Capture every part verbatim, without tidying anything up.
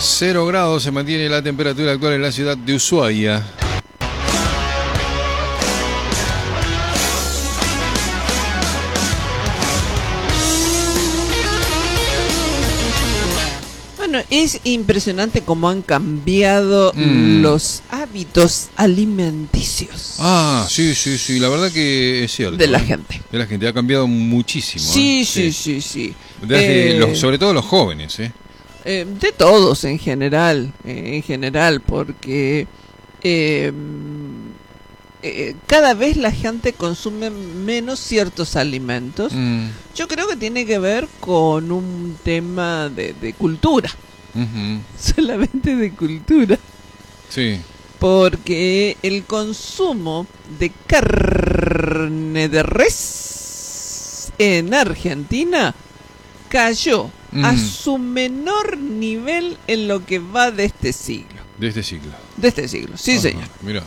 Cero grados se mantiene la temperatura actual en la ciudad de Ushuaia. Bueno, es impresionante cómo han cambiado Mm. los hábitos alimenticios. Ah, sí, sí, sí, la verdad que es cierto. De la ¿eh? gente. De la gente, ha cambiado muchísimo. Sí, ¿eh? sí, sí, sí. Desde Eh, los- sobre todo los jóvenes, ¿eh? Eh, de todos en general, eh, en general, porque eh, eh, cada vez la gente consume menos ciertos alimentos. Mm, Yo creo que tiene que ver con un tema de, de cultura, ujú, solamente de cultura, sí. porque el consumo de carne de res en Argentina cayó a Mm. su menor nivel en lo que va de este siglo. De este ciclo. De este siglo, sí, Ajá, señor. Mirá.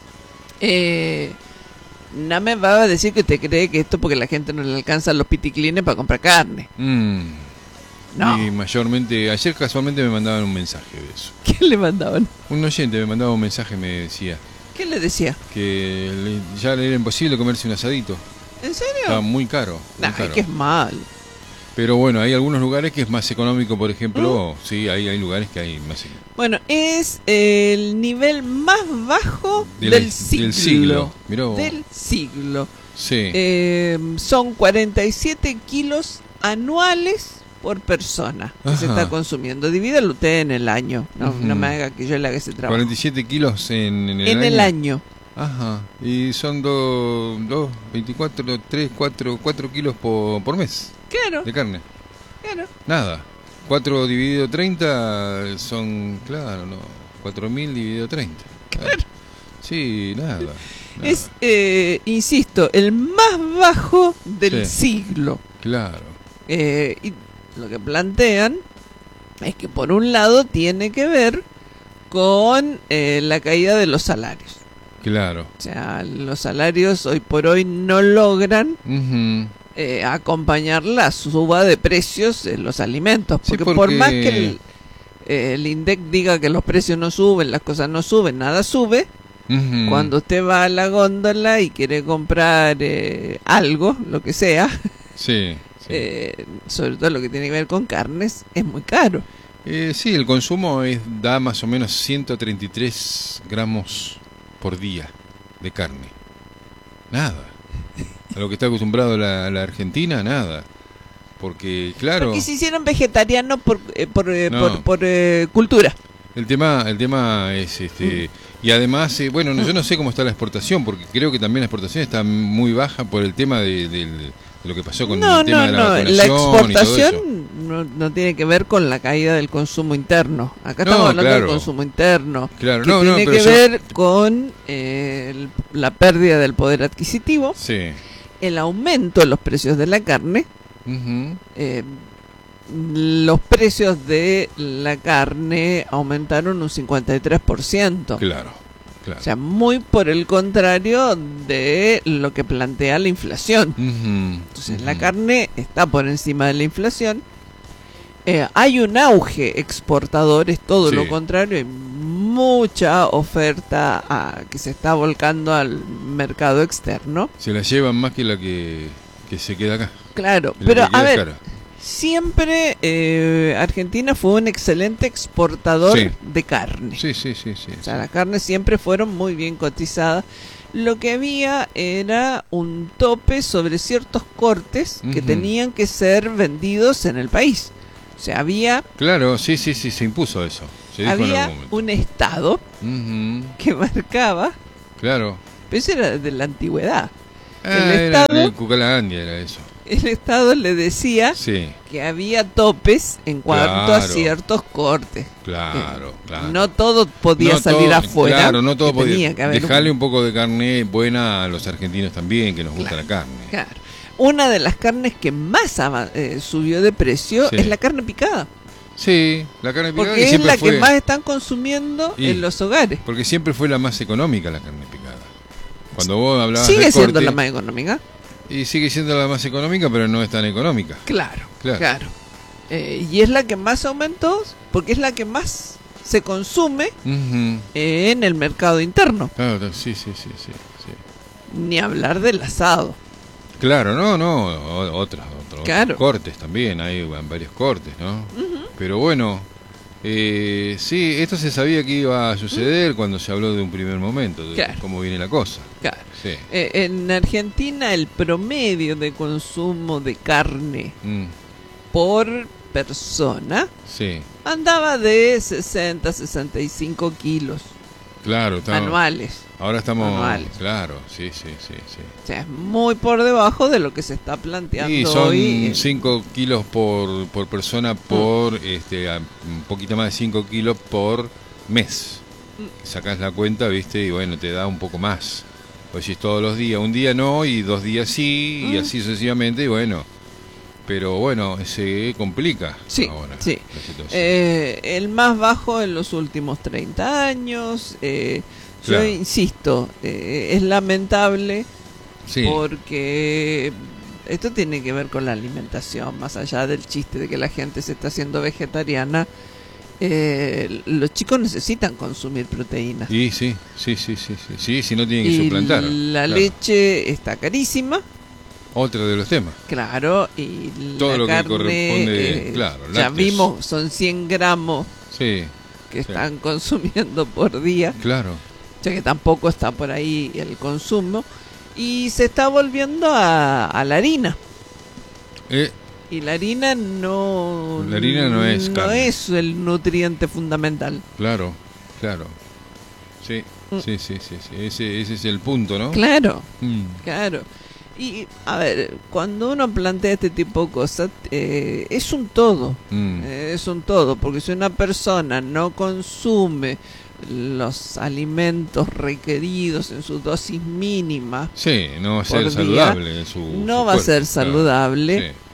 Eh, no me va a decir que te cree que esto porque la gente no le alcanza los piticlines para comprar carne. Mm. No. Y mayormente, ayer casualmente me mandaban un mensaje de eso. ¿Qué le mandaban? Un oyente me mandaba un mensaje, me decía ¿Qué le decía? que le- ya le era imposible comerse un asadito. ¿En serio? Estaba muy caro. Muy Nah, caro. que es mal. Pero bueno, hay algunos lugares que es más económico, por ¿Mm? ejemplo. Sí, hay, hay lugares que hay más económico. Bueno, es el nivel más bajo De la- del siglo. del siglo. Mirá vos. Del siglo. Sí. Eh, son cuarenta y siete kilos anuales por persona que se Ajá. está consumiendo. Divídalo usted en el año. No, Ujú. no me haga que yo le haga ese trabajo. cuarenta y siete kilos en, en el en año. el año. Ajá. Y son dos, dos, veinticuatro, tres, cuatro, cuatro kilos por, por mes Claro, de carne. claro. Nada. cuatro dividido treinta son, claro, no. cuatro mil dividido treinta. Claro. Sí, nada. nada. Es, eh, insisto, el más bajo del Sí. siglo. Claro. Eh, y lo que plantean es que por un lado tiene que ver con eh, la caída de los salarios. Claro. O sea, los salarios hoy por hoy no logran Ujú. eh, acompañar la suba de precios en los alimentos. Sí, Porque, por porque- más que el, eh, el INDEC diga que los precios no suben, las cosas no suben, nada sube, Ujú. cuando usted va a la góndola y quiere comprar eh, algo, lo que sea, Sí. Sí. eh, sobre todo lo que tiene que ver con carnes, es muy caro. Eh, sí, el consumo es, da más o menos ciento treinta y tres gramos por día de carne. Nada. A lo que está acostumbrado la, la Argentina, nada. Porque, claro, Porque se hicieron vegetarianos por, eh, por, eh, No. por, por, eh, cultura. el tema el tema es este y además, eh, bueno, no, yo no sé cómo está la exportación, porque creo que también la exportación está muy baja por el tema de, del- de lo que pasó con No, el tema no, de la no. La vacunación y todo eso. exportación no, no tiene que ver con la caída del consumo interno. Acá No, estamos hablando claro. del consumo interno. Claro, que no, no, tiene pero que yo- ver con eh, el- la pérdida del poder adquisitivo, Sí. el aumento de los precios de la carne. Ujú. eh, los precios de la carne aumentaron un cincuenta y tres por ciento. Claro, claro. O sea, muy por el contrario de lo que plantea la inflación. Ujú, Entonces, la ujú. carne está por encima de la inflación. Eh, hay un auge exportador, es todo Sí. lo contrario. Hay mucha oferta ah, que se está volcando al mercado externo. Se la llevan más que la que, que se queda acá. Claro, La pero que queda a ver, cara. siempre eh, Argentina fue un excelente exportador Sí. de carne. Sí, sí, sí, sí. O sea, las carnes siempre fueron muy bien cotizadas. Lo que había era un tope sobre ciertos cortes que Ujú. tenían que ser vendidos en el país. O sea, había, Claro, sí, sí, sí, se impuso eso. Se dijo en había algún momento. un estado Ujú, que marcaba, claro. pero eso era de la antigüedad. Ah, El era Estado- el Cucalagandia era eso. El estado le decía Sí, que había topes en cuanto a Claro. ciertos cortes. claro, claro. No todo podía No salir todo- afuera. Claro, no todo que podía. tenía que haber un- Dejarle un poco de carne buena a los argentinos también, que nos gusta Claro. la carne. Claro. Una de las carnes que más ama- eh, subió de precio Sí. es la carne picada. Sí, la carne picada que Porque es siempre la fue, que más están consumiendo Y- en los hogares. porque siempre fue la más económica la carne picada. Cuando vos hablabas Sigue del siendo corte, la más económica. y sigue siendo la más económica, pero no es tan económica. Claro, Claro. claro. Eh, y es la que más aumentó porque es la que más se consume Ujú. eh, en el mercado interno. Claro, sí, sí, sí, sí, sí. Ni hablar del asado. Claro, no, no, o- otras, otros, Claro. otros cortes también, hay varios cortes, ¿no? Ujú. Pero bueno, eh, sí, esto se sabía que iba a suceder cuando se habló de un primer momento, de Claro. cómo viene la cosa. Claro. Sí. Eh, en Argentina el promedio de consumo de carne Mm, por persona sí, andaba de sesenta a sesenta y cinco kilos claro, estamos, anuales. ahora estamos, Anuales. claro, sí, sí, sí, sí. O sea, es muy por debajo de lo que se está planteando Y son hoy. en- cinco kilos por, por persona por, este, a- un poquito más de cinco kilos por mes. Sacás la cuenta, viste, y bueno, te da un poco más. Pues si es todos los días, un día no y dos días sí, y Mm. así sucesivamente, y bueno. Pero bueno, se complica Sí, ahora sí. la situación. Eh, el más bajo en los últimos treinta años. eh, Claro. Yo insisto, eh, es lamentable sí, porque esto tiene que ver con la alimentación, más allá del chiste de que la gente se está haciendo vegetariana. Eh, los chicos necesitan consumir proteínas. y sí, sí, sí, sí, sí, sí, si no tienen que Y suplantar. la claro. leche está carísima, Otro de los temas. claro, y Todo la lo que carne, corresponde, eh, claro, ya lácteos. vimos, son cien gramos Sí, que Sí. están consumiendo por día, claro. o sea que tampoco está por ahí el consumo, y se está volviendo a, a la harina. Eh, Y la harina no, La harina no es no carne. es el nutriente fundamental. Claro, claro. Sí, Mm. sí, sí, sí, sí. Ese, ese es el punto, ¿no? Claro, Mm, claro. Y a ver, cuando uno plantea este tipo de cosas, eh, es un todo. mm. Eh, es un todo, porque si una persona no consume los alimentos requeridos en su dosis mínima, Sí, no va a por ser día, saludable en su no su va a cuerpo, ser claro. saludable. Sí,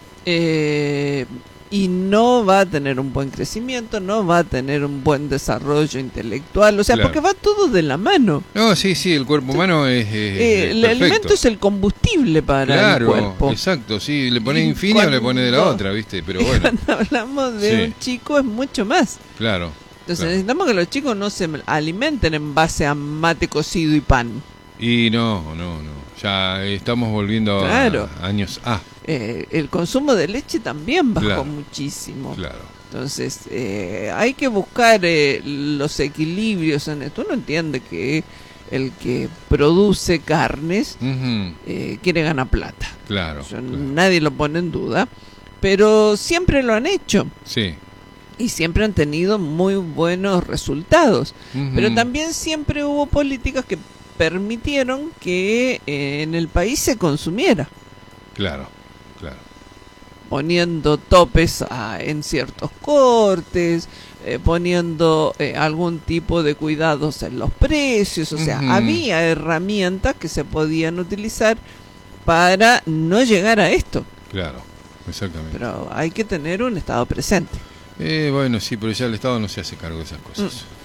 eh, y no va a tener un buen crecimiento, no va a tener un buen desarrollo intelectual, o sea, Claro. porque va todo de la mano. no, sí, sí, el cuerpo humano es, es- Eh, es el perfecto. alimento es el combustible para Claro, el cuerpo. exacto, sí, le pones Y infinia o le pones de la cuando- otra, ¿viste? Pero Y bueno, cuando hablamos de Sí. un chico es mucho más. claro. Entonces claro. necesitamos que los chicos no se alimenten en base a mate cocido y pan. Y no, no, no. Ya estamos volviendo a- Claro. a años A, Eh, el consumo de leche también bajó Claro. muchísimo. claro. Entonces, eh, hay que buscar eh, los equilibrios en esto. Uno entiende que el que produce carnes Ujú, eh, quiere ganar plata. claro, Eso claro. nadie lo pone en duda. Pero siempre lo han hecho Sí. y siempre han tenido muy buenos resultados. Ujú, Pero también siempre hubo políticas que permitieron que eh, en el país se consumiera, Claro, claro. poniendo topes a- en ciertos cortes, eh, poniendo eh, algún tipo de cuidados en los precios, o sea, Ujú. había herramientas que se podían utilizar para no llegar a esto, Claro, exactamente. pero hay que tener un estado presente. Eh, bueno, sí, pero ya el Estado no se hace cargo de esas cosas.